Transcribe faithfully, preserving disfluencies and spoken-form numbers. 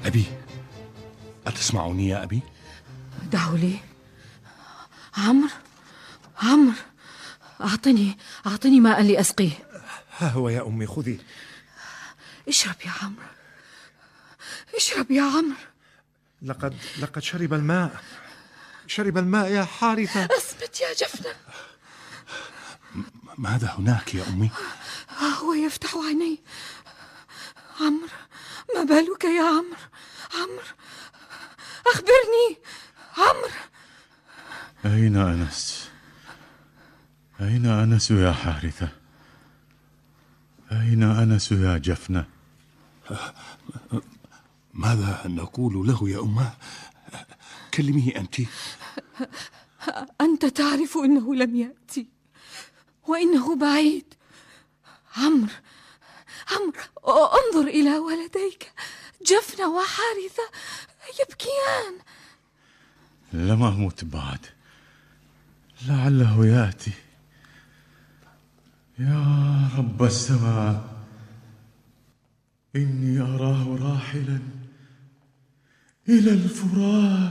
أبي، أتسمعني يا أبي؟ دعوا لي. عمرو، عمرو، أعطني أعطني ماء لأسقيه. ها هو يا أمي، خذي. اشرب يا عمرو، اشرب يا عمرو. لقد لقد شرب الماء، شرب الماء يا حارثة. أثبت يا جفنة. ماذا هناك يا أمي؟ هو يفتح عينيه. عمرو، ما بالك يا عمرو؟ عمرو، أخبرني. عمرو، أين أنس؟ أين أنس يا حارثة؟ أين أنس يا جفنة؟ ماذا نقول له يا أمه؟ كلميه أنت. أنت تعرف أنه لم يأتي وإنه بعيد. عمرو، عمرو، انظر إلى ولديك جفنة وحارثة يبكيان. لم أمت بعد، لعله يأتي. يا رب السماء، إني أراه راحلا إلى الفرات.